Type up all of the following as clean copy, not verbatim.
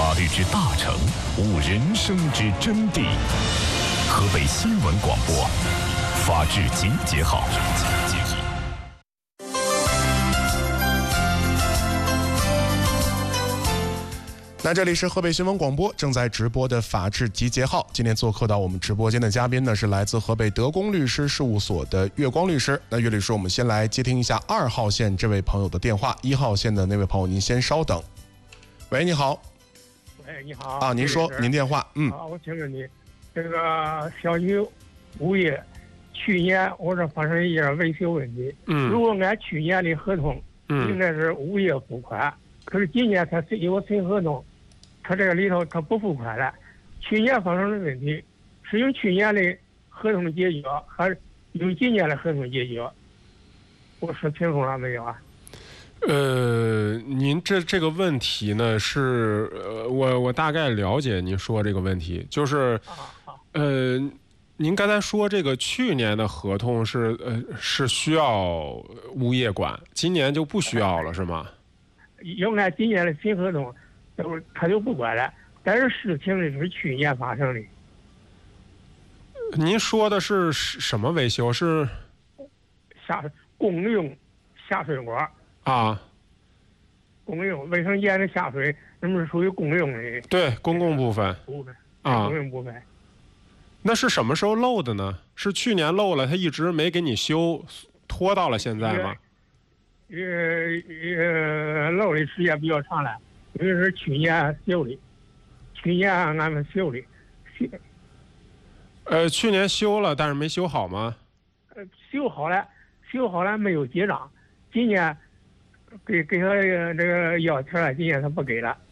法律之大成，悟人生之真谛。河北新闻广播，法治集结号。 那这里是河北新闻广播正在直播的法治集结号。今天做客到我们直播间的嘉宾呢，是来自河北德公律师事务所的岳光律师。那岳律师，我们先来接听一下2号线这位朋友的电话，1号线的那位朋友您先稍等。喂，你好。 喂，你好。 啊，您说，您电话。 我听着你，这个小区物业去年我这发生一点维修问题。如果按去年的合同，应该是物业付款。可是今年他有新合同，他这个里头他不付款了。去年发生的问题，是用去年的合同解决，还是用今年的合同解决？我说清楚了没有啊？ 您这个问题呢是我大概了解您说这个问题，就是您刚才说这个去年的合同是需要物业管，今年就不需要了是吗？ 要按今年的新合同，他就不管了。但是事情是去年发生的。 您说的是什么维修？是公用下水管啊？ 公用卫生间的下水，那么是属于公用的。 对，公共部分。啊， 公用部分。 那是什么时候漏的呢？是去年漏了，他一直没给你修，拖到了现在吗？ 漏的时间比较长了，因为是去年修的，去年俺们修的。 去年修了，但是没修好吗？ 修好了没有结账，今年给他这个要钱了，今年他不给了。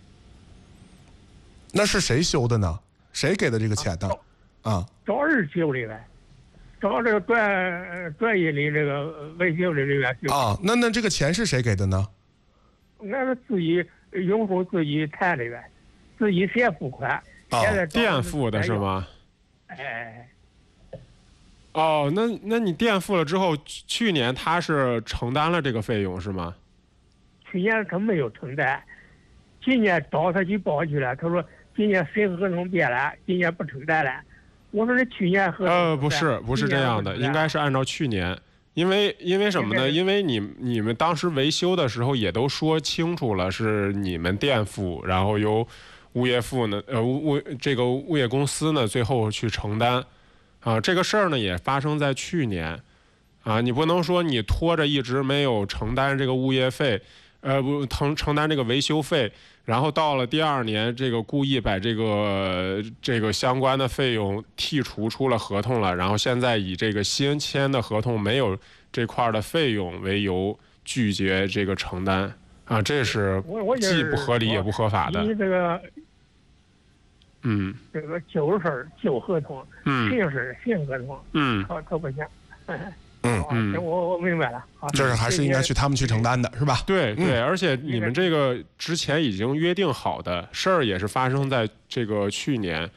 那是谁修的呢？谁给的这个钱呢？ 找人修的呗。找这个专业的这个维修的人员修啊。那这个钱是谁给的呢？ 那是自己用户自己谈的呗，自己先付款。 垫付的是吗？ 哎。 哦，那你垫付了之后，去年他是承担了这个费用是吗？ 去年他没有承担，今年找他去报去了，他说今年新合同变了，今年不承担了。我说这去年合同不是这样的，应该是按照去年，因为什么呢？因为你们当时维修的时候也都说清楚了，是你们垫付，然后由物业付呢，这个物业公司呢最后去承担，啊，这个事儿呢也发生在去年，啊，你不能说你拖着一直没有承担这个物业费，不承担这个维修费。然后到了第2年，这个故意把这个相关的费用剔除出了合同了，然后现在以这个新签的合同没有这块的费用为由拒绝这个承担啊，这是既不合理也不合法的。 你这个，这个旧事儿旧合同，新事新合同，他不行。我明白了， 就是还是应该他们去承担的，是吧？ 对，而且你们这个之前已经约定好的事儿，也是发生在这个去年。